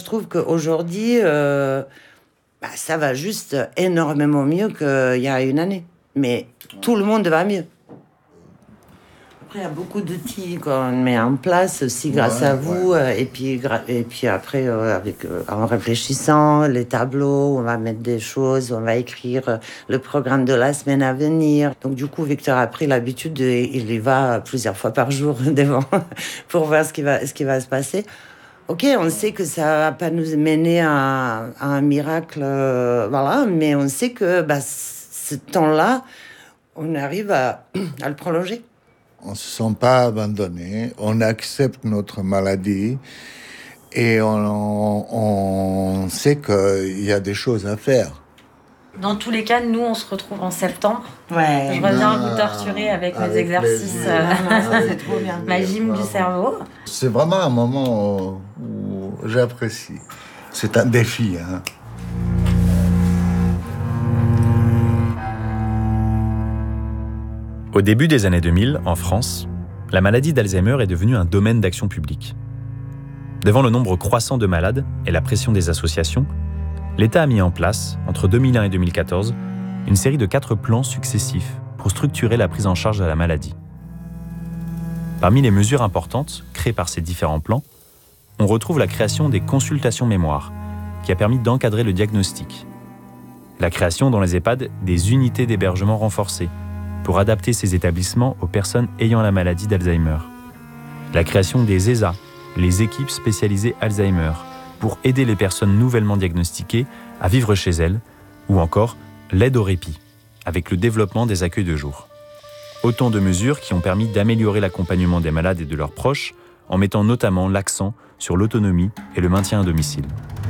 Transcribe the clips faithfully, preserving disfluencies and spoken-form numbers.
trouve qu'aujourd'hui, euh, bah, ça va juste énormément mieux qu'il y a une année. Mais tout le monde va mieux. Après, il y a beaucoup d'outils qu'on met en place aussi grâce ouais, à vous. Ouais. Et, puis, et puis après, euh, avec, euh, en réfléchissant, les tableaux, on va mettre des choses, on va écrire le programme de la semaine à venir. Donc du coup, Victor a pris l'habitude, de, il y va plusieurs fois par jour devant pour voir ce qui va, ce qui va se passer. Ok, on sait que ça va pas nous mener à, à un miracle, euh, voilà, mais on sait que bah, ce temps-là, on arrive à, à le prolonger. On ne se sent pas abandonné, on accepte notre maladie et on, on, on sait qu'il y a des choses à faire. Dans tous les cas, nous, on se retrouve en septembre. Ouais. Je reviens ah, vous torturer avec, avec mes exercices, euh, c'est trop bien. ma gym vraiment. Du cerveau. C'est vraiment un moment où j'apprécie. C'est un défi, hein. Au début des années deux mille, en France, la maladie d'Alzheimer est devenue un domaine d'action publique. Devant le nombre croissant de malades et la pression des associations, l'État a mis en place, entre deux mille un et deux mille quatorze, une série de quatre plans successifs pour structurer la prise en charge de la maladie. Parmi les mesures importantes créées par ces différents plans, on retrouve la création des consultations mémoire, qui a permis d'encadrer le diagnostic. La création dans les EHPAD des unités d'hébergement renforcées, pour adapter ces établissements aux personnes ayant la maladie d'Alzheimer. La création des E S A, les équipes spécialisées Alzheimer, pour aider les personnes nouvellement diagnostiquées à vivre chez elles, ou encore l'aide au répit, avec le développement des accueils de jour. Autant de mesures qui ont permis d'améliorer l'accompagnement des malades et de leurs proches, en mettant notamment l'accent sur l'autonomie et le maintien à domicile.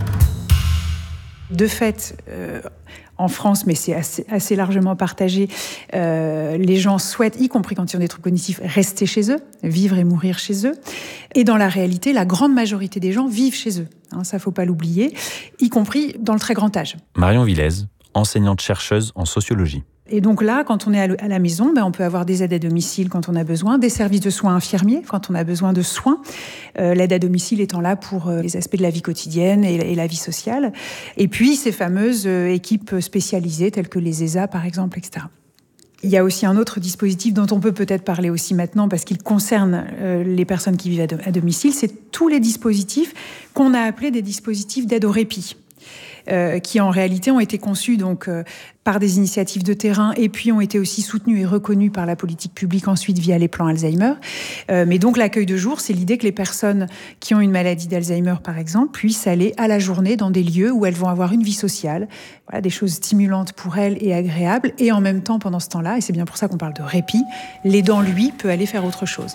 De fait, euh, en France, mais c'est assez, assez largement partagé, euh, les gens souhaitent, y compris quand ils ont des troubles cognitifs, rester chez eux, vivre et mourir chez eux. Et dans la réalité, la grande majorité des gens vivent chez eux. Hein, ça, faut pas l'oublier, y compris dans le très grand âge. Marion Villez, enseignante-chercheuse en sociologie. Et donc là, quand on est à la maison, ben on peut avoir des aides à domicile quand on a besoin, des services de soins infirmiers quand on a besoin de soins. Euh, l'aide à domicile étant là pour euh, les aspects de la vie quotidienne et, et la vie sociale. Et puis ces fameuses euh, équipes spécialisées telles que les E S A par exemple, et cetera. Il y a aussi un autre dispositif dont on peut peut-être parler aussi maintenant parce qu'il concerne euh, les personnes qui vivent à, do- à domicile. C'est tous les dispositifs qu'on a appelés des dispositifs d'aide au répit. Euh, qui en réalité ont été conçus donc, euh, par des initiatives de terrain et puis ont été aussi soutenus et reconnus par la politique publique ensuite via les plans Alzheimer. Euh, mais donc l'accueil de jour, c'est l'idée que les personnes qui ont une maladie d'Alzheimer par exemple puissent aller à la journée dans des lieux où elles vont avoir une vie sociale, voilà, des choses stimulantes pour elles et agréables, et en même temps pendant ce temps-là, et c'est bien pour ça qu'on parle de répit, l'aidant lui peut aller faire autre chose.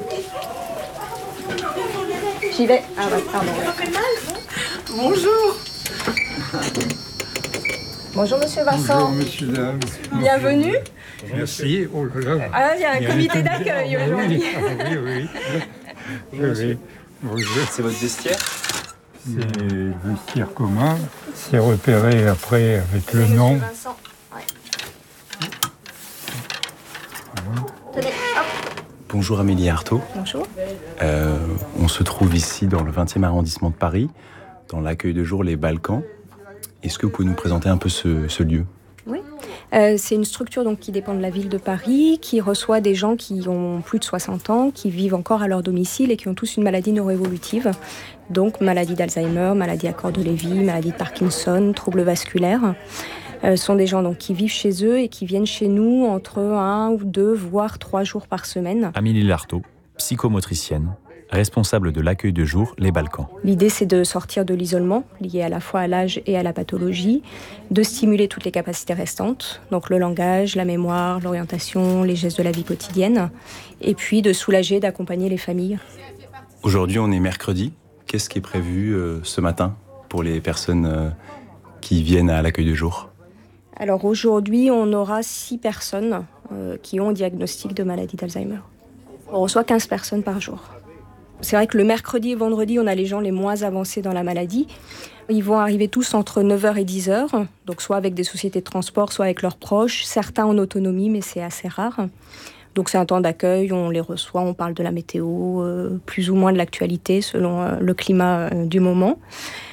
J'y vais. Ah ouais, pardon. Bonjour. Bonjour Monsieur Vincent. Bonjour Monsieur Dame. Bienvenue. Merci. Oh là là. Ah, il y a un il y comité a... d'accueil aujourd'hui. Oui, oui, oui. oui, oui. Bonjour. C'est votre vestiaire ? C'est le vestiaire commun. C'est repéré après avec le Monsieur nom. Vincent. Ouais. Tenez, hop. Bonjour Amélie Artaud. Bonjour. Euh, on se trouve ici dans le vingtième arrondissement de Paris, dans l'accueil de jour Les Balkans. Est-ce que vous pouvez nous présenter un peu ce, ce lieu ? Oui, euh, c'est une structure donc, qui dépend de la ville de Paris, qui reçoit des gens qui ont plus de soixante ans, qui vivent encore à leur domicile et qui ont tous une maladie neuroévolutive. Donc maladie d'Alzheimer, maladie à corps de Lévy, maladie de Parkinson, troubles vasculaires. Euh, ce sont des gens donc, qui vivent chez eux et qui viennent chez nous entre un ou deux, voire trois jours par semaine. Amélie Lartaud, psychomotricienne, responsable de l'accueil de jour Les Balkans. L'idée, c'est de sortir de l'isolement, lié à la fois à l'âge et à la pathologie, de stimuler toutes les capacités restantes, donc le langage, la mémoire, l'orientation, les gestes de la vie quotidienne, et puis de soulager, d'accompagner les familles. Aujourd'hui, on est mercredi. Qu'est-ce qui est prévu euh, ce matin pour les personnes euh, qui viennent à l'accueil de jour ? Alors aujourd'hui, on aura six personnes euh, qui ont un diagnostic de maladie d'Alzheimer. On reçoit quinze personnes par jour. C'est vrai que le mercredi et vendredi, on a les gens les moins avancés dans la maladie. Ils vont arriver tous entre neuf heures et dix heures, donc soit avec des sociétés de transport, soit avec leurs proches, certains en autonomie, mais c'est assez rare. Donc c'est un temps d'accueil, on les reçoit, on parle de la météo, euh, plus ou moins de l'actualité selon euh, le climat euh, du moment.